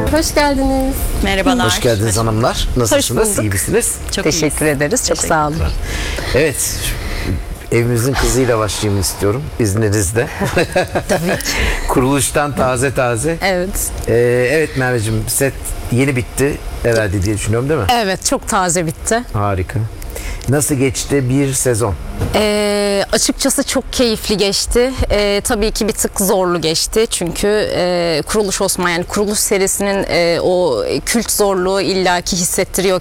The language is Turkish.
Hoş geldiniz. Merhabalar. Hoş geldiniz hanımlar. Nasılsınız? bulduk. İyi misiniz? Çok Teşekkür ederiz. Çok sağ olun. Evet. Evimizin kızıyla başlayayım istiyorum. İzninizle. Tabii. Kuruluştan taze taze. Evet. Evet Merveciğim, set yeni bitti herhalde diye düşünüyorum, değil mi? Evet, çok taze bitti. Harika. Nasıl geçti bir sezon? Açıkçası çok keyifli geçti. Tabii ki bir tık zorlu geçti. Çünkü Kuruluş Osman, yani Kuruluş serisinin o kült zorluğu illaki hissettiriyor